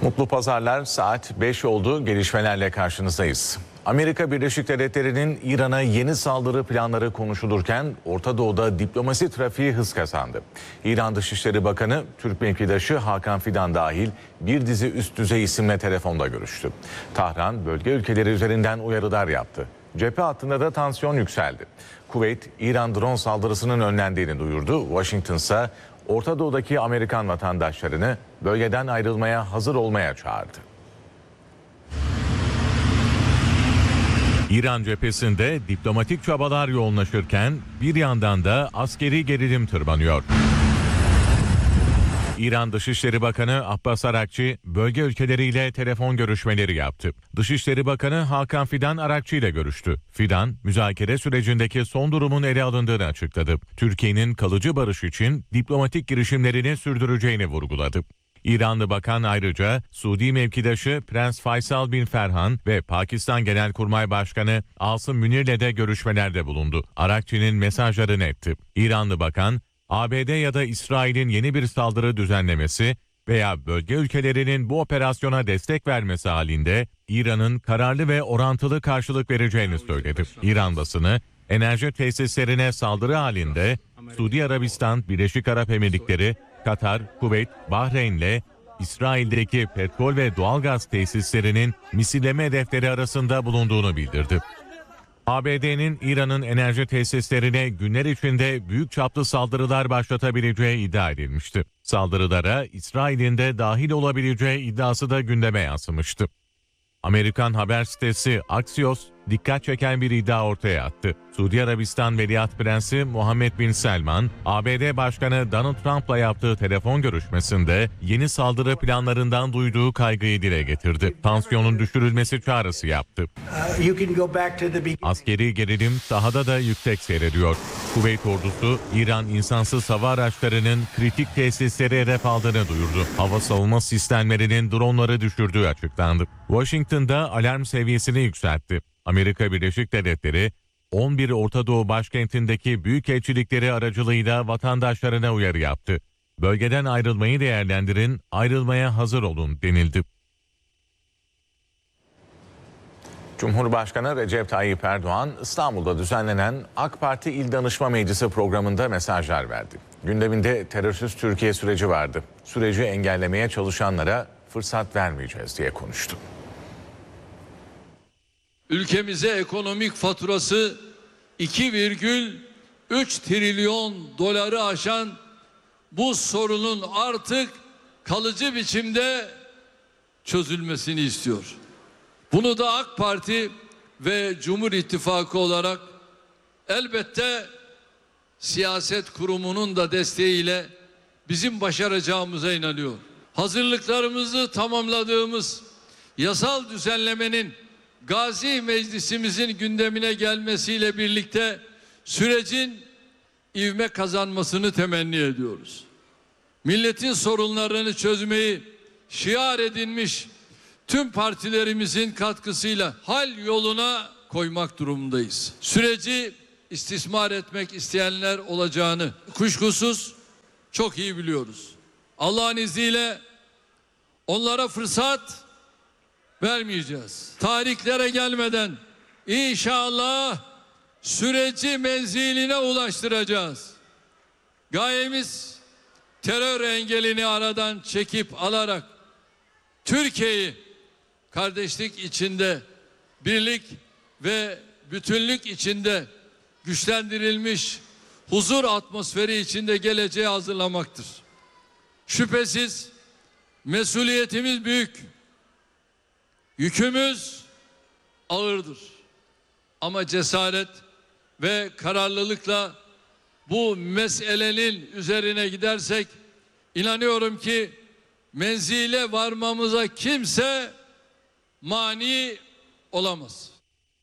Mutlu pazarlar, saat 5 oldu, gelişmelerle karşınızdayız. Amerika Birleşik Devletleri'nin İran'a yeni saldırı planları konuşulurken Orta Doğu'da diplomasi trafiği hız kazandı. İran Dışişleri Bakanı Türk mevkidaşı Hakan Fidan dahil bir dizi üst düzey isimle telefonda görüştü. Tahran bölge ülkeleri üzerinden uyarılar yaptı. Cephe hattında da tansiyon yükseldi. Kuveyt, İran drone saldırısının önlendiğini duyurdu. Washington ise Orta Doğu'daki Amerikan vatandaşlarını bölgeden ayrılmaya hazır olmaya çağırdı. İran cephesinde diplomatik çabalar yoğunlaşırken bir yandan da askeri gerilim tırmanıyor. İran Dışişleri Bakanı Abbas Arakçı bölge ülkeleriyle telefon görüşmeleri yaptı. Dışişleri Bakanı Hakan Fidan Arakçı ile görüştü. Fidan, müzakere sürecindeki son durumun ele alındığını açıkladı. Türkiye'nin kalıcı barış için diplomatik girişimlerini sürdüreceğini vurguladı. İranlı bakan ayrıca Suudi mevkidaşı Prens Faysal bin Ferhan ve Pakistan Genelkurmay Başkanı Asım Münir'le de görüşmelerde bulundu. Arakçı'nın mesajları netti. İranlı bakan, ABD ya da İsrail'in yeni bir saldırı düzenlemesi veya bölge ülkelerinin bu operasyona destek vermesi halinde İran'ın kararlı ve orantılı karşılık vereceğini söyledi. İran basını, enerji tesislerine saldırı halinde Suudi Arabistan, Birleşik Arap Emirlikleri, Katar, Kuveyt, Bahreyn'le İsrail'deki petrol ve doğalgaz tesislerinin misilleme hedefleri arasında bulunduğunu bildirdi. ABD'nin İran'ın enerji tesislerine günler içinde büyük çaplı saldırılar başlatabileceği iddia edilmişti. Saldırılara İsrail'in de dahil olabileceği iddiası da gündeme yansımıştı. Amerikan haber sitesi Axios dikkat çeken bir iddia ortaya attı. Suudi Arabistan Veliaht Prensi Muhammed Bin Selman, ABD Başkanı Donald Trump'la yaptığı telefon görüşmesinde yeni saldırı planlarından duyduğu kaygıyı dile getirdi. Tansiyonun düşürülmesi çağrısı yaptı. Askeri gerilim sahada da yüksek seyrediyor. Kuveyt ordusu, İran insansız hava araçlarının kritik tesisleri hedef aldığını duyurdu. Hava savunma sistemlerinin dronları düşürdüğü açıklandı. Washington'da alarm seviyesini yükseltti. Amerika Birleşik Devletleri, 11 Orta Doğu başkentindeki büyükelçilikleri aracılığıyla vatandaşlarına uyarı yaptı. Bölgeden ayrılmayı değerlendirin, ayrılmaya hazır olun denildi. Cumhurbaşkanı Recep Tayyip Erdoğan, İstanbul'da düzenlenen AK Parti İl Danışma Meclisi programında mesajlar verdi. Gündeminde terörsüz Türkiye süreci vardı. Süreci engellemeye çalışanlara fırsat vermeyeceğiz diye konuştu. Ülkemize ekonomik faturası 2,3 trilyon doları aşan bu sorunun artık kalıcı biçimde çözülmesini istiyor. Bunu da AK Parti ve Cumhur İttifakı olarak elbette siyaset kurumunun da desteğiyle bizim başaracağımıza inanıyor. Hazırlıklarımızı tamamladığımız yasal düzenlemenin Gazi Meclisimizin gündemine gelmesiyle birlikte sürecin ivme kazanmasını temenni ediyoruz. Milletin sorunlarını çözmeyi şiar edinmiş tüm partilerimizin katkısıyla hal yoluna koymak durumundayız. Süreci istismar etmek isteyenler olacağını kuşkusuz çok iyi biliyoruz. Allah'ın izniyle onlara fırsat vermeyeceğiz. Tarihlere gelmeden inşallah süreci menziline ulaştıracağız. Gayemiz terör engelini aradan çekip alarak Türkiye'yi kardeşlik içinde, birlik ve bütünlük içinde güçlendirilmiş huzur atmosferi içinde geleceğe hazırlamaktır. Şüphesiz mesuliyetimiz büyük. Yükümüz ağırdır. Ama cesaret ve kararlılıkla bu meselenin üzerine gidersek inanıyorum ki menzile varmamıza kimse mani olamaz.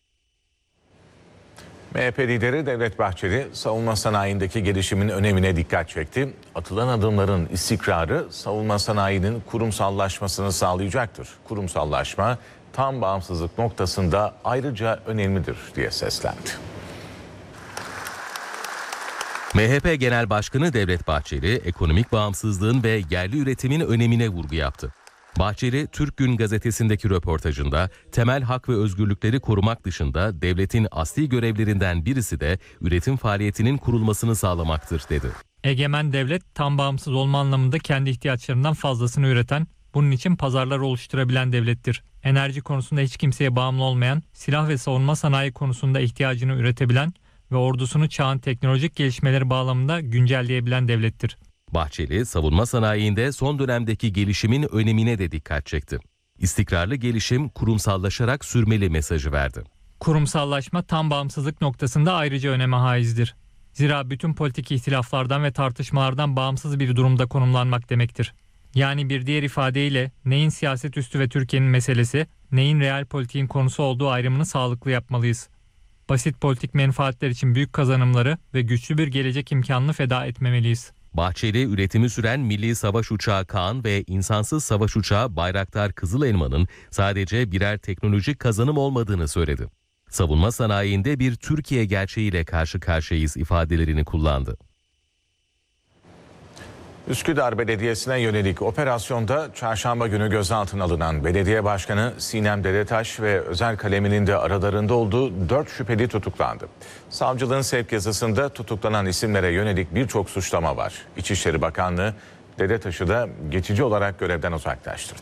MHP lideri Devlet Bahçeli, savunma sanayindeki gelişimin önemine dikkat çekti. Atılan adımların istikrarı savunma sanayinin kurumsallaşmasını sağlayacaktır. Kurumsallaşma tam bağımsızlık noktasında ayrıca önemlidir diye seslendi. MHP Genel Başkanı Devlet Bahçeli, ekonomik bağımsızlığın ve yerli üretimin önemine vurgu yaptı. Bahçeli, Türk Gün gazetesindeki röportajında temel hak ve özgürlükleri korumak dışında devletin asli görevlerinden birisi de üretim faaliyetinin kurulmasını sağlamaktır dedi. Egemen devlet tam bağımsız olma anlamında kendi ihtiyaçlarından fazlasını üreten, bunun için pazarlar oluşturabilen devlettir. Enerji konusunda hiç kimseye bağımlı olmayan, silah ve savunma sanayi konusunda ihtiyacını üretebilen ve ordusunu çağın teknolojik gelişmeleri bağlamında güncelleyebilen devlettir. Bahçeli, savunma sanayinde son dönemdeki gelişimin önemine de dikkat çekti. İstikrarlı gelişim kurumsallaşarak sürmeli mesajı verdi. Kurumsallaşma tam bağımsızlık noktasında ayrıca öneme haizdir. Zira bütün politik ihtilaflardan ve tartışmalardan bağımsız bir durumda konumlanmak demektir. Yani bir diğer ifadeyle neyin siyaset üstü ve Türkiye'nin meselesi, neyin real politiğin konusu olduğu ayrımını sağlıklı yapmalıyız. Basit politik menfaatler için büyük kazanımları ve güçlü bir gelecek imkanını feda etmemeliyiz. Bahçeli, üretimi süren milli savaş uçağı Kaan ve insansız savaş uçağı Bayraktar Kızıl Elma'nın sadece birer teknolojik kazanım olmadığını söyledi. Savunma sanayinde bir Türkiye gerçeğiyle karşı karşıyayız ifadelerini kullandı. Üsküdar Belediyesi'ne yönelik operasyonda çarşamba günü gözaltına alınan belediye başkanı Sinem Dedetaş ve özel kaleminin de aralarında olduğu 4 şüpheli tutuklandı. Savcılığın sevk yazısında tutuklanan isimlere yönelik birçok suçlama var. İçişleri Bakanlığı Dedetaş'ı da geçici olarak görevden uzaklaştırdı.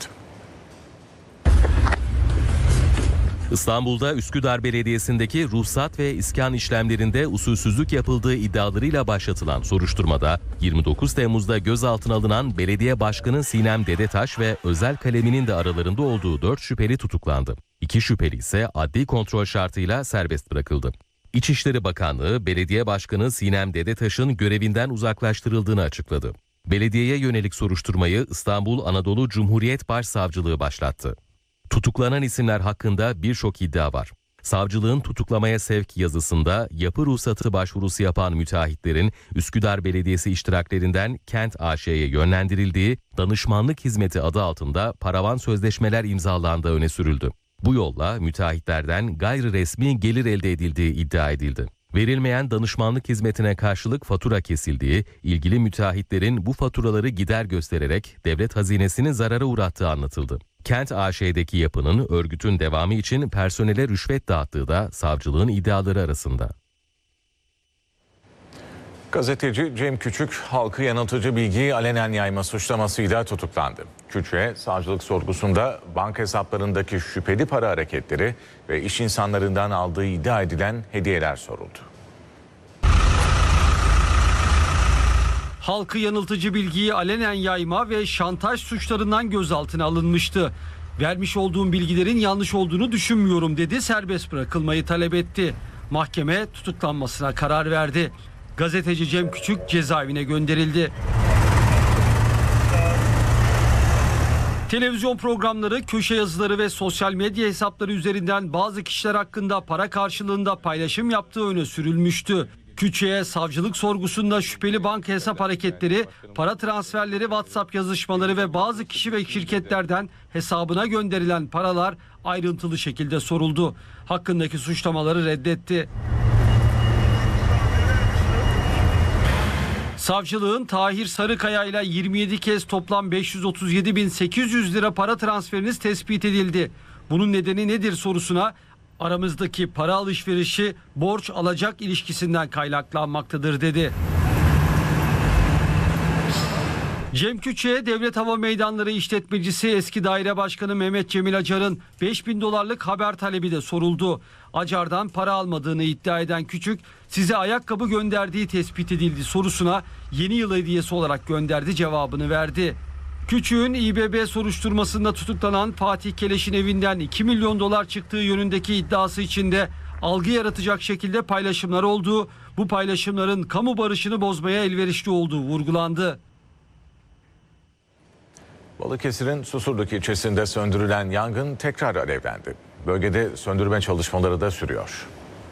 İstanbul'da Üsküdar Belediyesi'ndeki ruhsat ve iskan işlemlerinde usulsüzlük yapıldığı iddialarıyla başlatılan soruşturmada 29 Temmuz'da gözaltına alınan belediye başkanı Sinem Dedetaş ve özel kaleminin de aralarında olduğu 4 şüpheli tutuklandı. 2 şüpheli ise adli kontrol şartıyla serbest bırakıldı. İçişleri Bakanlığı belediye başkanı Sinem Dedetaş'ın görevinden uzaklaştırıldığını açıkladı. Belediyeye yönelik soruşturmayı İstanbul Anadolu Cumhuriyet Başsavcılığı başlattı. Tutuklanan isimler hakkında birçok iddia var. Savcılığın tutuklamaya sevk yazısında yapı ruhsatı başvurusu yapan müteahhitlerin Üsküdar Belediyesi iştiraklerinden Kent AŞ'ye yönlendirildiği danışmanlık hizmeti adı altında paravan sözleşmeler imzalandığı öne sürüldü. Bu yolla müteahhitlerden gayri resmi gelir elde edildiği iddia edildi. Verilmeyen danışmanlık hizmetine karşılık fatura kesildiği, ilgili müteahhitlerin bu faturaları gider göstererek devlet hazinesini zarara uğrattığı anlatıldı. Kent AŞ'deki yapının örgütün devamı için personele rüşvet dağıttığı da savcılığın iddiaları arasında. Gazeteci Cem Küçük, halkı yanıltıcı bilgiyi alenen yayma suçlamasıyla tutuklandı. Küçük'e savcılık sorgusunda banka hesaplarındaki şüpheli para hareketleri ve iş insanlarından aldığı iddia edilen hediyeler soruldu. Halkı yanıltıcı bilgiyi alenen yayma ve şantaj suçlarından gözaltına alınmıştı. Vermiş olduğum bilgilerin yanlış olduğunu düşünmüyorum dedi, serbest bırakılmayı talep etti. Mahkeme tutuklanmasına karar verdi. Gazeteci Cem Küçük cezaevine gönderildi. Televizyon programları, köşe yazıları ve sosyal medya hesapları üzerinden bazı kişiler hakkında para karşılığında paylaşım yaptığı öne sürülmüştü. Küçük'e savcılık sorgusunda şüpheli banka hesap hareketleri, para transferleri, WhatsApp yazışmaları ve bazı kişi ve şirketlerden hesabına gönderilen paralar ayrıntılı şekilde soruldu. Hakkındaki suçlamaları reddetti. Savcılığın Tahir Sarıkaya ile 27 kez toplam 537.800 lira para transferiniz tespit edildi. Bunun nedeni nedir sorusuna aramızdaki para alışverişi borç alacak ilişkisinden kaynaklanmaktadır dedi. Cem Küçük'e Devlet Hava Meydanları işletmecisi eski daire başkanı Mehmet Cemil Acar'ın 5.000 dolarlık haber talebi de soruldu. Acar'dan para almadığını iddia eden Küçük, size ayakkabı gönderdiği tespit edildi sorusuna yeni yıl hediyesi olarak gönderdi cevabını verdi. Küçük'ün İBB soruşturmasında tutuklanan Fatih Keleş'in evinden 2 milyon dolar çıktığı yönündeki iddiası içinde algı yaratacak şekilde paylaşımlar olduğu, bu paylaşımların kamu barışını bozmaya elverişli olduğu vurgulandı. Balıkesir'in Susurluk ilçesinde söndürülen yangın tekrar alevlendi. Bölgede söndürme çalışmaları da sürüyor.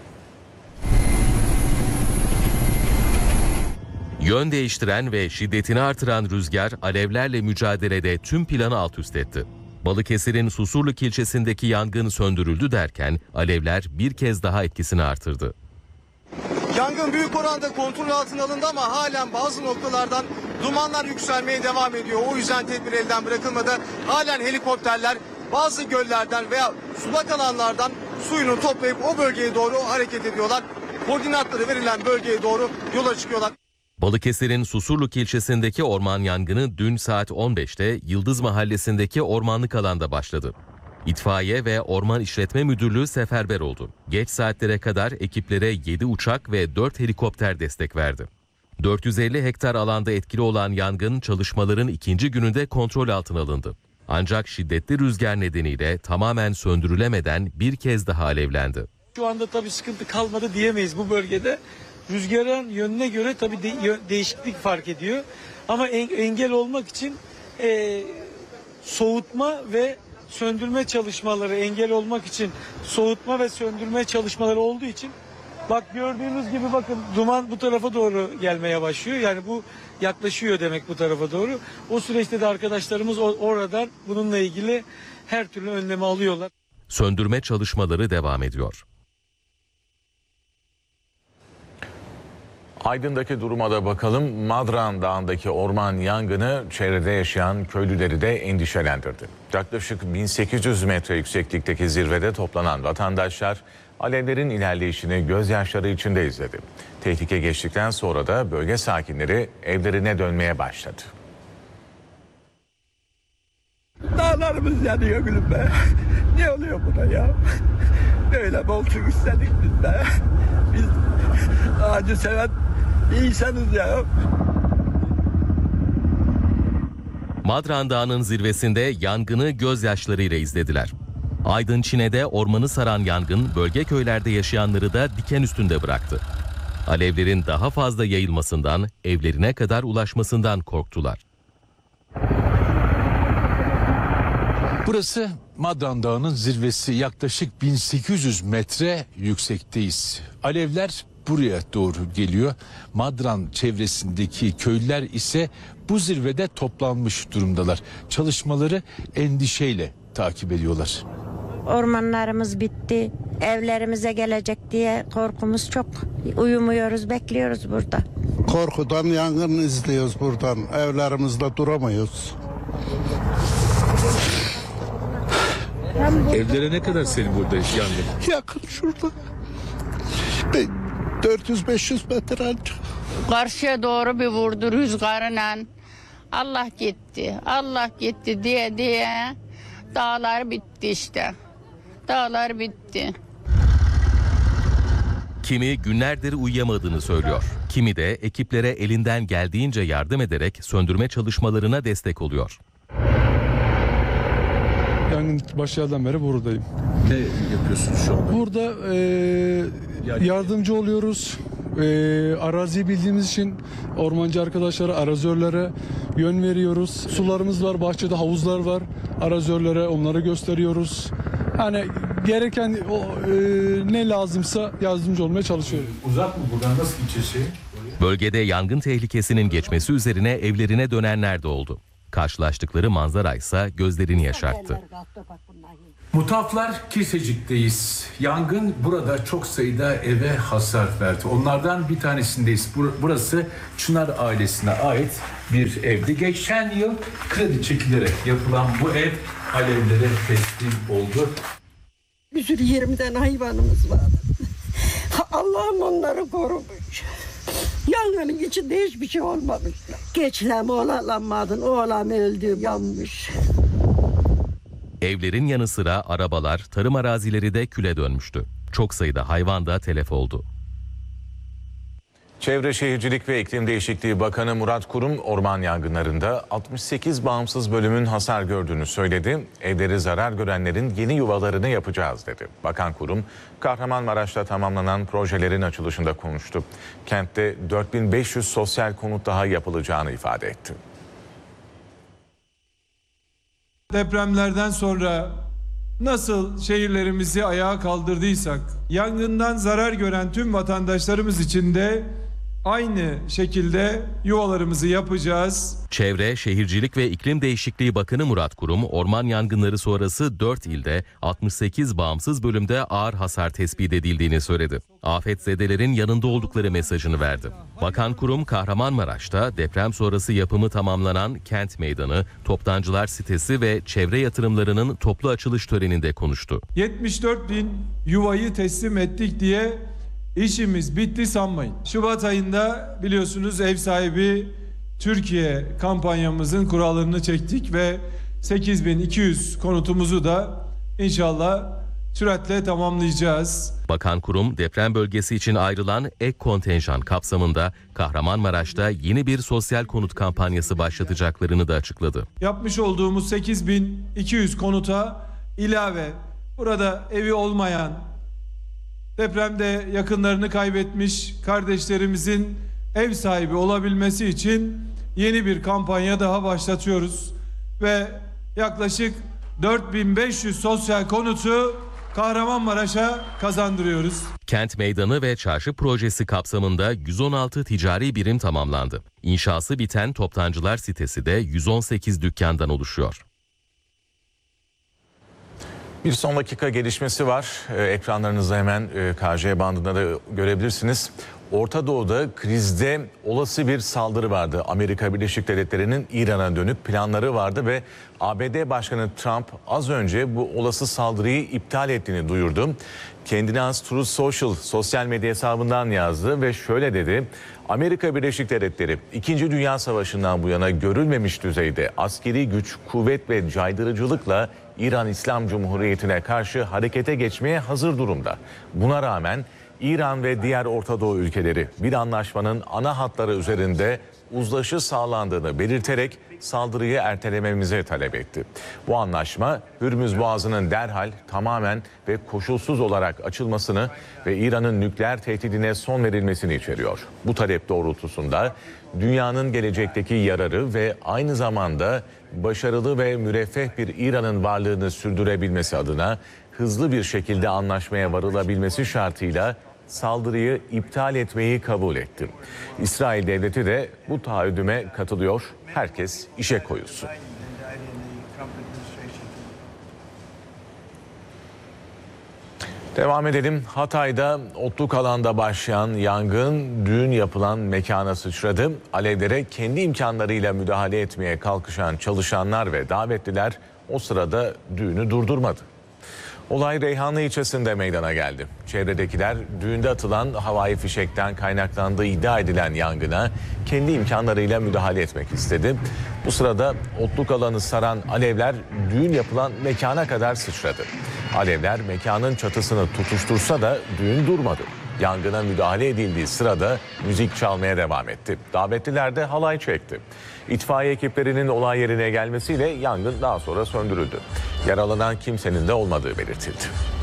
Yön değiştiren ve şiddetini artıran rüzgar alevlerle mücadelede tüm planı alt üst etti. Balıkesir'in Susurluk ilçesindeki yangın söndürüldü derken alevler bir kez daha etkisini artırdı. Yangın büyük oranda kontrol altına alındı ama halen bazı noktalardan dumanlar yükselmeye devam ediyor. O yüzden tedbir elden bırakılmadı. Halen helikopterler bazı göllerden veya sulak alanlardan suyunu toplayıp o bölgeye doğru hareket ediyorlar. Koordinatları verilen bölgeye doğru yola çıkıyorlar. Balıkesir'in Susurluk ilçesindeki orman yangını dün saat 15'te Yıldız Mahallesi'ndeki ormanlık alanda başladı. İtfaiye ve Orman İşletme Müdürlüğü seferber oldu. Geç saatlere kadar ekiplere 7 uçak ve 4 helikopter destek verdi. 450 hektar alanda etkili olan yangın çalışmaların ikinci gününde kontrol altına alındı. Ancak şiddetli rüzgar nedeniyle tamamen söndürülemeden bir kez daha alevlendi. Şu anda tabii sıkıntı kalmadı diyemeyiz bu bölgede. Rüzgarın yönüne göre tabii değişiklik fark ediyor. Ama engel olmak için soğutma ve söndürme çalışmaları, engel olmak için soğutma ve söndürme çalışmaları olduğu için bak gördüğünüz gibi bakın duman bu tarafa doğru gelmeye başlıyor. Yani bu yaklaşıyor demek bu tarafa doğru. O süreçte de arkadaşlarımız oradan bununla ilgili her türlü önlemi alıyorlar. Söndürme çalışmaları devam ediyor. Aydın'daki duruma da bakalım. Madran Dağı'ndaki orman yangını çevrede yaşayan köylüleri de endişelendirdi. Yaklaşık 1800 metre yükseklikteki zirvede toplanan vatandaşlar alevlerin ilerleyişini gözyaşları içinde izledi. Tehlike geçtikten sonra da bölge sakinleri evlerine dönmeye başladı. Dağlarımız yanıyor gülüm be. Ne oluyor buna ya? Böyle bolçuk istedik biz de. Biz ağacı seven insanız ya. Madran Dağı'nın zirvesinde yangını gözyaşlarıyla izlediler. Aydın Çine'de ormanı saran yangın bölge köylerde yaşayanları da diken üstünde bıraktı. Alevlerin daha fazla yayılmasından, evlerine kadar ulaşmasından korktular. Burası Madran Dağı'nın zirvesi, yaklaşık 1800 metre yüksekteyiz. Alevler buraya doğru geliyor. Madran çevresindeki köylüler ise bu zirvede toplanmış durumdalar. Çalışmaları endişeyle takip ediyorlar. Ormanlarımız bitti, evlerimize gelecek diye korkumuz çok. Uyumuyoruz, bekliyoruz burada. Korkudan yangın izliyoruz buradan. Evlerimizde duramıyoruz. Evlere ne kadar senin burada yangın? Yakın şurada. 400-500 metre ancak. Karşıya doğru bir vurdu rüzgarla. Allah gitti, Allah gitti diye dağlar bitti işte. Dağlar bitti. Kimi günlerdir uyuyamadığını söylüyor. Kimi de ekiplere elinden geldiğince yardım ederek söndürme çalışmalarına destek oluyor. Yangın başlardan beri buradayım. Ne yapıyorsunuz şu anda? Burada yardımcı oluyoruz. Araziyi bildiğimiz için ormancı arkadaşlara, arazörlere yön veriyoruz. Sularımız var, bahçede havuzlar var. Arazörlere onları gösteriyoruz. Yani gereken ne lazımsa yardımcı olmaya çalışıyoruz. Uzak mı buradan, nasıl gideceğiz? Bölgede yangın tehlikesinin geçmesi üzerine evlerine dönenler de oldu. Karşılaştıkları manzara ise gözlerini yaşarttı. Mutaflar Kirsecik'teyiz. Yangın burada çok sayıda eve hasar verdi. Onlardan bir tanesindeyiz. Burası Çınar ailesine ait bir evdi. Geçen yıl kredi çekilerek yapılan bu ev alevlere teslim oldu. Bir sürü 20 tane hayvanımız var. Allah'ım onları korumuş. Yangının içinde hiçbir şey olmamış. Geçlem oğlanmadın, oğlan öldü, yanmış. Evlerin yanı sıra arabalar, tarım arazileri de küle dönmüştü. Çok sayıda hayvan da telef oldu. Çevre Şehircilik ve İklim Değişikliği Bakanı Murat Kurum orman yangınlarında 68 bağımsız bölümün hasar gördüğünü söyledi. Evleri zarar görenlerin yeni yuvalarını yapacağız dedi. Bakan Kurum, Kahramanmaraş'ta tamamlanan projelerin açılışında konuştu. Kentte 4500 sosyal konut daha yapılacağını ifade etti. Depremlerden sonra nasıl şehirlerimizi ayağa kaldırdıysak, yangından zarar gören tüm vatandaşlarımız için de aynı şekilde yuvalarımızı yapacağız. Çevre, Şehircilik ve İklim Değişikliği Bakanı Murat Kurum, orman yangınları sonrası 4 ilde 68 bağımsız bölümde ağır hasar tespit edildiğini söyledi. Afetzedelerin yanında oldukları mesajını verdi. Bakan Kurum, Kahramanmaraş'ta deprem sonrası yapımı tamamlanan Kent Meydanı, Toptancılar Sitesi ve çevre yatırımlarının toplu açılış töreninde konuştu. 74 bin yuvayı teslim ettik diye işimiz bitti sanmayın. Şubat ayında biliyorsunuz ev sahibi Türkiye kampanyamızın kurallarını çektik ve 8200 konutumuzu da inşallah süratle tamamlayacağız. Bakan Kurum, deprem bölgesi için ayrılan ek kontenjan kapsamında Kahramanmaraş'ta yeni bir sosyal konut kampanyası başlatacaklarını da açıkladı. Yapmış olduğumuz 8200 konuta ilave burada evi olmayan, depremde yakınlarını kaybetmiş kardeşlerimizin ev sahibi olabilmesi için yeni bir kampanya daha başlatıyoruz. Ve yaklaşık 4500 sosyal konutu Kahramanmaraş'a kazandırıyoruz. Kent Meydanı ve Çarşı projesi kapsamında 116 ticari birim tamamlandı. İnşası biten Toptancılar Sitesi de 118 dükkandan oluşuyor. Bir son dakika gelişmesi var. Ekranlarınızda hemen KJ bandında da görebilirsiniz. Orta Doğu'da krizde olası bir saldırı vardı. Amerika Birleşik Devletleri'nin İran'a dönük planları vardı ve ABD Başkanı Trump az önce bu olası saldırıyı iptal ettiğini duyurdu. Kendine has Truth Social sosyal medya hesabından yazdı ve şöyle dedi: Amerika Birleşik Devletleri 2. Dünya Savaşı'ndan bu yana görülmemiş düzeyde askeri güç, kuvvet ve caydırıcılıkla İran İslam Cumhuriyeti'ne karşı harekete geçmeye hazır durumda. Buna rağmen İran ve diğer Orta Doğu ülkeleri bir anlaşmanın ana hatları üzerinde uzlaşı sağlandığını belirterek saldırıyı ertelememizi talep etti. Bu anlaşma Hürmüz Boğazı'nın derhal, tamamen ve koşulsuz olarak açılmasını ve İran'ın nükleer tehdidine son verilmesini içeriyor. Bu talep doğrultusunda dünyanın gelecekteki yararı ve aynı zamanda başarılı ve müreffeh bir İran'ın varlığını sürdürebilmesi adına hızlı bir şekilde anlaşmaya varılabilmesi şartıyla saldırıyı iptal etmeyi kabul etti. İsrail devleti de bu taahhüdüme katılıyor. Herkes işe koyulsun. Devam edelim. Hatay'da otluk alanda başlayan yangın düğün yapılan mekana sıçradı. Alevlere kendi imkanlarıyla müdahale etmeye kalkışan çalışanlar ve davetliler o sırada düğünü durdurmadı. Olay Reyhanlı ilçesinde meydana geldi. Çevredekiler düğünde atılan havai fişekten kaynaklandığı iddia edilen yangına kendi imkanlarıyla müdahale etmek istedi. Bu sırada otluk alanı saran alevler düğün yapılan mekana kadar sıçradı. Alevler mekanın çatısını tutuştursa da düğün durmadı. Yangına müdahale edildiği sırada müzik çalmaya devam etti. Davetliler de halay çekti. İtfaiye ekiplerinin olay yerine gelmesiyle yangın daha sonra söndürüldü. Yaralanan kimsenin de olmadığı belirtildi.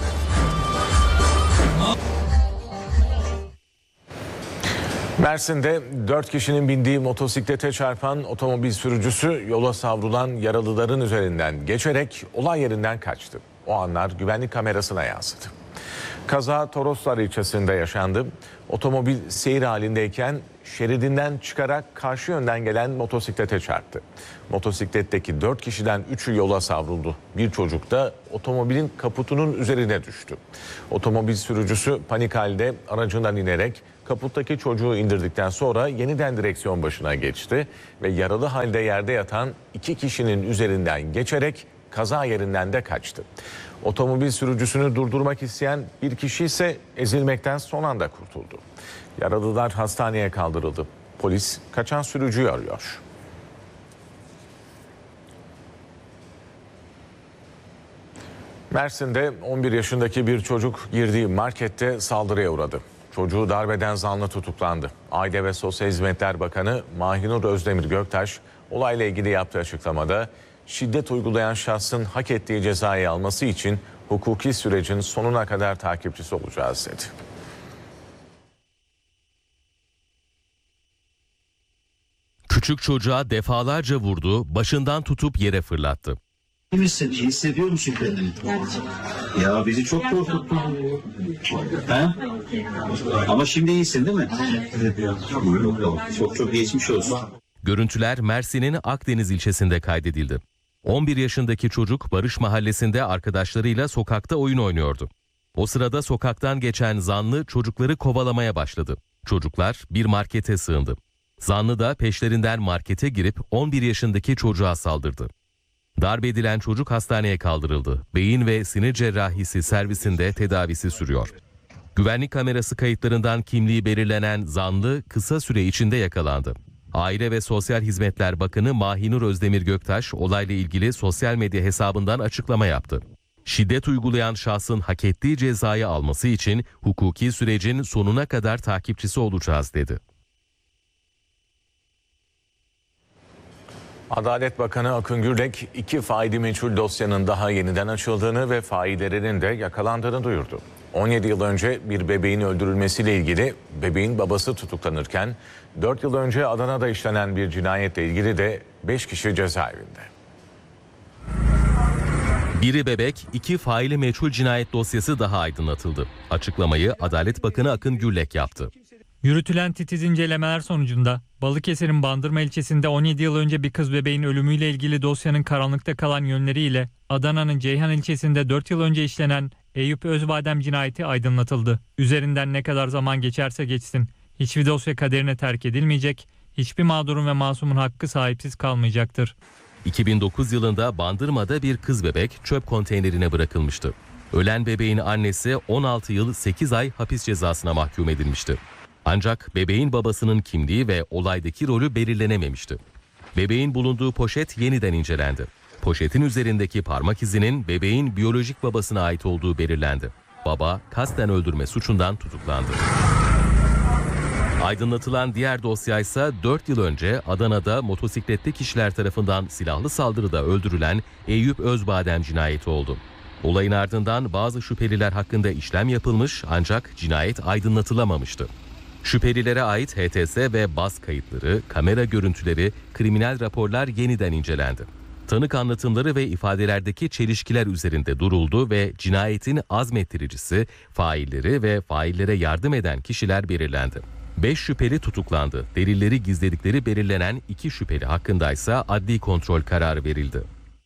Mersin'de 4 kişinin bindiği motosiklete çarpan otomobil sürücüsü yola savrulan yaralıların üzerinden geçerek olay yerinden kaçtı. O anlar güvenlik kamerasına yansıdı. Kaza Toroslar ilçesinde yaşandı. Otomobil seyir halindeyken şeridinden çıkarak karşı yönden gelen motosiklete çarptı. Motosikletteki 4 kişiden 3'ü yola savruldu. Bir çocuk da otomobilin kaputunun üzerine düştü. Otomobil sürücüsü panik halde aracından inerek kaputtaki çocuğu indirdikten sonra yeniden direksiyon başına geçti ve yaralı halde yerde yatan 2 kişinin üzerinden geçerek kaza yerinden de kaçtı. Otomobil sürücüsünü durdurmak isteyen bir kişi ise ezilmekten son anda kurtuldu. Yaralılar hastaneye kaldırıldı. Polis kaçan sürücüyü arıyor. Mersin'de 11 yaşındaki bir çocuk girdiği markette saldırıya uğradı. Çocuğu darbeden zanlı tutuklandı. Aile ve Sosyal Hizmetler Bakanı Mahinur Özdemir Göktaş olayla ilgili yaptığı açıklamada şiddet uygulayan şahsın hak ettiği cezayı alması için hukuki sürecin sonuna kadar takipçisi olacağız dedi. Küçük çocuğa defalarca vurdu, başından tutup yere fırlattı. İyi misin? İyi hissediyor musun kendini? Ya bizi çok korkuttun. Ha? Ama şimdi iyisin değil mi? Çok geçmiş olsun. Görüntüler Mersin'in Akdeniz ilçesinde kaydedildi. 11 yaşındaki çocuk Barış Mahallesi'nde arkadaşlarıyla sokakta oyun oynuyordu. O sırada sokaktan geçen zanlı çocukları kovalamaya başladı. Çocuklar bir markete sığındı. Zanlı da peşlerinden markete girip 11 yaşındaki çocuğa saldırdı. Darp edilen çocuk hastaneye kaldırıldı. Beyin ve sinir cerrahisi servisinde tedavisi sürüyor. Güvenlik kamerası kayıtlarından kimliği belirlenen zanlı kısa süre içinde yakalandı. Aile ve Sosyal Hizmetler Bakanı Mahinur Özdemir Göktaş olayla ilgili sosyal medya hesabından açıklama yaptı. Şiddet uygulayan şahsın hak ettiği cezayı alması için hukuki sürecin sonuna kadar takipçisi olacağız dedi. Adalet Bakanı Akın Gürlek, 2 faili meçhul dosyanın daha yeniden açıldığını ve faillerinin de yakalandığını duyurdu. 17 yıl önce bir bebeğin öldürülmesiyle ilgili bebeğin babası tutuklanırken 4 yıl önce Adana'da işlenen bir cinayetle ilgili de 5 kişi cezaevinde. Biri bebek, 2 faili meçhul cinayet dosyası daha aydınlatıldı. Açıklamayı Adalet Bakanı Akın Gürlek yaptı. Yürütülen titiz incelemeler sonucunda Balıkesir'in Bandırma ilçesinde 17 yıl önce bir kız bebeğin ölümüyle ilgili dosyanın karanlıkta kalan yönleriyle Adana'nın Ceyhan ilçesinde 4 yıl önce işlenen Eyüp Özbadem cinayeti aydınlatıldı. Üzerinden ne kadar zaman geçerse geçsin hiçbir dosya kaderine terk edilmeyecek, hiçbir mağdurun ve masumun hakkı sahipsiz kalmayacaktır. 2009 yılında Bandırma'da bir kız bebek çöp konteynerine bırakılmıştı. Ölen bebeğin annesi 16 yıl 8 ay hapis cezasına mahkum edilmişti. Ancak bebeğin babasının kimliği ve olaydaki rolü belirlenememişti. Bebeğin bulunduğu poşet yeniden incelendi. Poşetin üzerindeki parmak izinin bebeğin biyolojik babasına ait olduğu belirlendi. Baba kasten öldürme suçundan tutuklandı. Aydınlatılan diğer dosya ise 4 yıl önce Adana'da motosikletli kişiler tarafından silahlı saldırıda öldürülen Eyüp Özbadem cinayeti oldu. Olayın ardından bazı şüpheliler hakkında işlem yapılmış ancak cinayet aydınlatılamamıştı. Şüphelilere ait HTS ve bas kayıtları, kamera görüntüleri, kriminal raporlar yeniden incelendi. Tanık anlatımları ve ifadelerdeki çelişkiler üzerinde duruldu ve cinayetin azmettiricisi, failleri ve faillere yardım eden kişiler belirlendi. 5 şüpheli tutuklandı. Delilleri gizledikleri belirlenen 2 şüpheli hakkındaysa adli kontrol kararı verildi.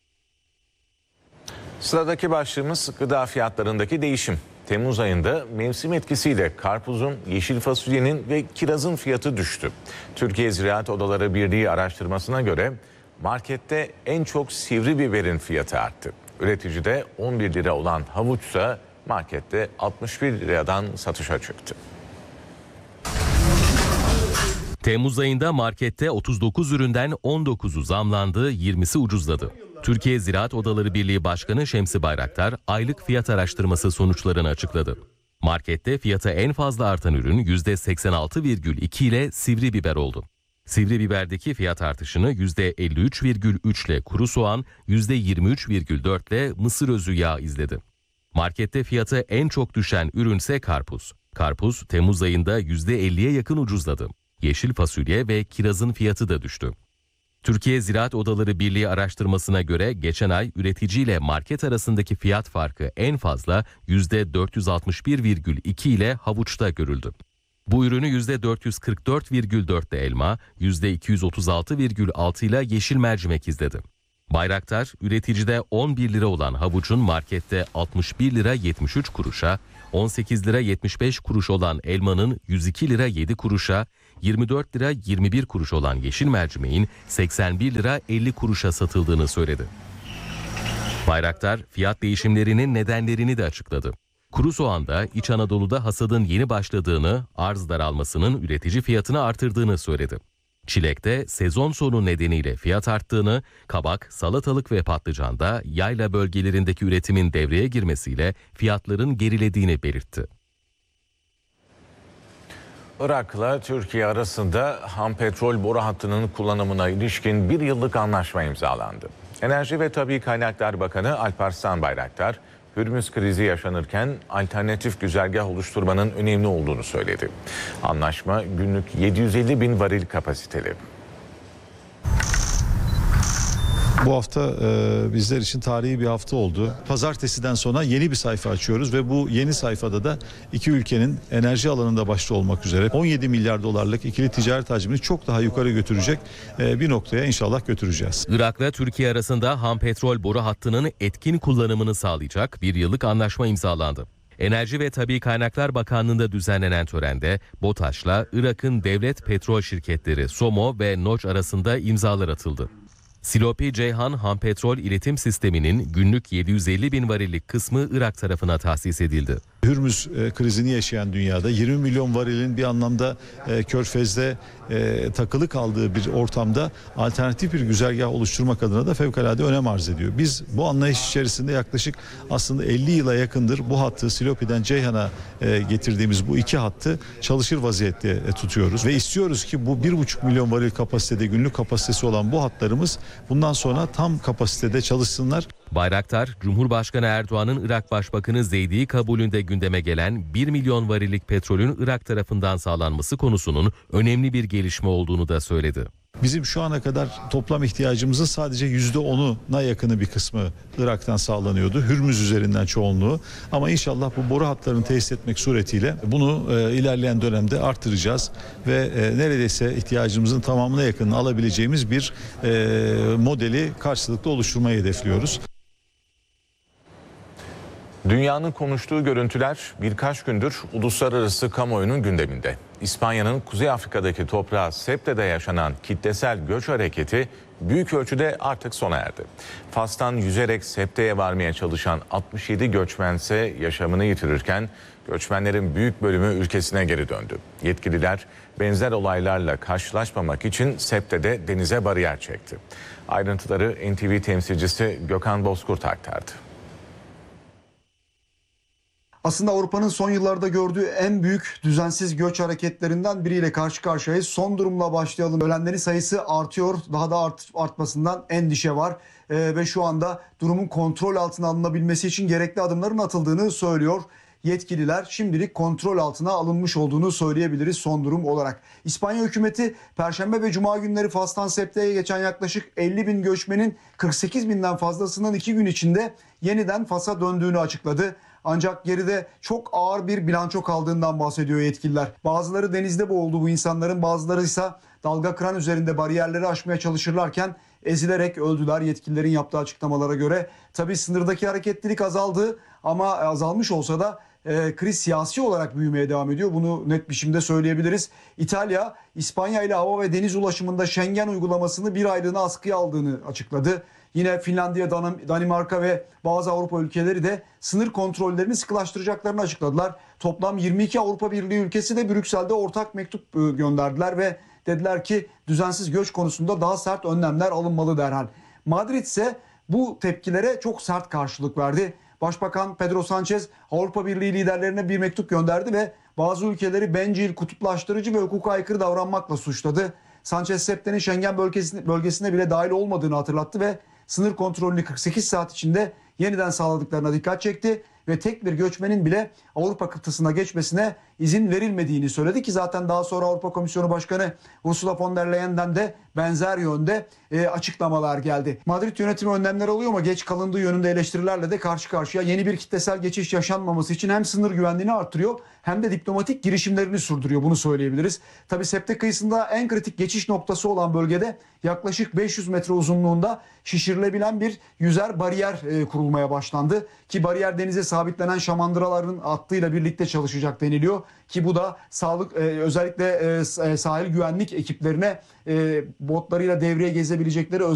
Sıradaki başlığımız gıda fiyatlarındaki değişim. Temmuz ayında mevsim etkisiyle karpuzun, yeşil fasulyenin ve kirazın fiyatı düştü. Türkiye Ziraat Odaları Birliği araştırmasına göre markette en çok sivri biberin fiyatı arttı. Üreticide 11 lira olan havuçsa markette 61 liradan satışa çıktı. Temmuz ayında markette 39 üründen 19'u zamlandı, 20'si ucuzladı. Türkiye Ziraat Odaları Birliği Başkanı Şemsi Bayraktar aylık fiyat araştırması sonuçlarını açıkladı. Markette fiyatı en fazla artan ürün %86,2 ile sivri biber oldu. Sivri biberdeki fiyat artışını %53,3 ile kuru soğan, %23,4 ile mısır özü yağı izledi. Markette fiyatı en çok düşen ürünse karpuz. Karpuz Temmuz ayında %50'ye yakın ucuzladı. Yeşil fasulye ve kirazın fiyatı da düştü. Türkiye Ziraat Odaları Birliği araştırmasına göre geçen ay üreticiyle market arasındaki fiyat farkı en fazla %461,2 ile havuçta görüldü. Bu ürünü %444,4'te elma, %236,6 ile yeşil mercimek izledi. Bayraktar, üreticide 11 lira olan havucun markette 61 lira 73 kuruşa, 18 lira 75 kuruş olan elmanın 102 lira 7 kuruşa, 24 lira 21 kuruş olan yeşil mercimeğin 81 lira 50 kuruşa satıldığını söyledi. Bayraktar, fiyat değişimlerinin nedenlerini de açıkladı. Kuru soğanda İç Anadolu'da hasadın yeni başladığını, arz daralmasının üretici fiyatını artırdığını söyledi. Çilekte sezon sonu nedeniyle fiyat arttığını, kabak, salatalık ve patlıcanda yayla bölgelerindeki üretimin devreye girmesiyle fiyatların gerilediğini belirtti. Irak'la Türkiye arasında ham petrol boru hattının kullanımına ilişkin 1 yıllık anlaşma imzalandı. Enerji ve Tabii Kaynaklar Bakanı Alparslan Bayraktar, Hürmüz krizi yaşanırken alternatif güzergah oluşturmanın önemli olduğunu söyledi. Anlaşma günlük 750 bin varil kapasiteli. Bu hafta bizler için tarihi bir hafta oldu. Pazartesiden sonra yeni bir sayfa açıyoruz ve bu yeni sayfada da iki ülkenin enerji alanında başta olmak üzere 17 milyar dolarlık ikili ticaret hacmini çok daha yukarı götürecek bir noktaya inşallah götüreceğiz. Irak'la Türkiye arasında ham petrol boru hattının etkin kullanımını sağlayacak bir yıllık anlaşma imzalandı. Enerji ve Tabii Kaynaklar Bakanlığı'nda düzenlenen törende BOTAŞ'la Irak'ın devlet petrol şirketleri SOMO ve NOC arasında imzalar atıldı. Silopi Ceyhan ham petrol iletim sisteminin günlük 750 bin varillik kısmı Irak tarafına tahsis edildi. Hürmüz krizini yaşayan dünyada 20 milyon varilin bir anlamda Körfez'de takılı kaldığı bir ortamda alternatif bir güzergah oluşturmak adına da fevkalade önem arz ediyor. Biz bu anlayış içerisinde yaklaşık aslında 50 yıla yakındır bu hattı Silopi'den Ceyhan'a getirdiğimiz bu iki hattı çalışır vaziyette tutuyoruz. Ve istiyoruz ki bu 1,5 milyon varil kapasitede günlük kapasitesi olan bu hatlarımız bundan sonra tam kapasitede çalışsınlar. Bayraktar, Cumhurbaşkanı Erdoğan'ın Irak Başbakanı Zeydi'yi kabulünde gündeme gelen 1 milyon varillik petrolün Irak tarafından sağlanması konusunun önemli bir gelişme olduğunu da söyledi. Bizim şu ana kadar toplam ihtiyacımızın sadece %10'una yakını bir kısmı Irak'tan sağlanıyordu. Hürmüz üzerinden çoğunluğu. Ama inşallah bu boru hatlarını tesis etmek suretiyle bunu ilerleyen dönemde artıracağız. Ve neredeyse ihtiyacımızın tamamına yakın alabileceğimiz bir modeli karşılıklı oluşturmayı hedefliyoruz. Dünyanın konuştuğu görüntüler birkaç gündür uluslararası kamuoyunun gündeminde. İspanya'nın Kuzey Afrika'daki toprağı Ceute'de yaşanan kitlesel göç hareketi büyük ölçüde artık sona erdi. Fas'tan yüzerek Ceute'ye varmaya çalışan 67 göçmense yaşamını yitirirken göçmenlerin büyük bölümü ülkesine geri döndü. Yetkililer benzer olaylarla karşılaşmamak için Ceute'de denize bariyer çekti. Ayrıntıları NTV temsilcisi Gökhan Bozkurt aktardı. Aslında Avrupa'nın son yıllarda gördüğü en büyük düzensiz göç hareketlerinden biriyle karşı karşıyayız. Son durumla başlayalım. Ölenlerin sayısı artıyor. Daha da artmasından endişe var. Ve şu anda durumun kontrol altına alınabilmesi için gerekli adımların atıldığını söylüyor yetkililer. Şimdilik kontrol altına alınmış olduğunu söyleyebiliriz son durum olarak. İspanya hükümeti Perşembe ve Cuma günleri Fas'tan Ceute'ye geçen yaklaşık 50 bin göçmenin 48 binden fazlasının 2 gün içinde yeniden Fas'a döndüğünü açıkladı. Ancak geride çok ağır bir bilanço kaldığından bahsediyor yetkililer. Bazıları denizde boğuldu bu insanların, bazıları ise dalga kıran üzerinde bariyerleri aşmaya çalışırlarken ezilerek öldüler yetkililerin yaptığı açıklamalara göre. Tabii sınırdaki hareketlilik azaldı ama azalmış olsa da kriz siyasi olarak büyümeye devam ediyor. Bunu net biçimde söyleyebiliriz. İtalya, İspanya ile hava ve deniz ulaşımında Schengen uygulamasını bir aylığına askıya aldığını açıkladı. Yine Finlandiya, Danimarka ve bazı Avrupa ülkeleri de sınır kontrollerini sıkılaştıracaklarını açıkladılar. Toplam 22 Avrupa Birliği ülkesi de Brüksel'de ortak mektup gönderdiler ve dediler ki düzensiz göç konusunda daha sert önlemler alınmalı derhal. Madrid ise bu tepkilere çok sert karşılık verdi. Başbakan Pedro Sánchez Avrupa Birliği liderlerine bir mektup gönderdi ve bazı ülkeleri bencil, kutuplaştırıcı ve hukuka aykırı davranmakla suçladı. Sánchez Ceute'nin Schengen bölgesine bile dahil olmadığını hatırlattı ve sınır kontrolünü 48 saat içinde yeniden sağladıklarına dikkat çekti ve tek bir göçmenin bile Avrupa kıtasına geçmesine izin verilmediğini söyledi ki zaten daha sonra Avrupa Komisyonu Başkanı Ursula von der Leyen'den de benzer yönde açıklamalar geldi. Madrid yönetimi önlemler alıyor ama geç kalındığı yönünde eleştirilerle de karşı karşıya. Yeni bir kitlesel geçiş yaşanmaması için hem sınır güvenliğini artırıyor hem de diplomatik girişimlerini sürdürüyor, bunu söyleyebiliriz. Tabii Ceute kıyısında en kritik geçiş noktası olan bölgede yaklaşık 500 metre uzunluğunda şişirilebilen bir yüzer bariyer kurulmaya başlandı. Ki bariyer denize sabitlenen şamandıraların hattıyla birlikte çalışacak deniliyor. Ki bu da sağlık özellikle sahil güvenlik ekiplerine botlarıyla devreye gezebilecekleri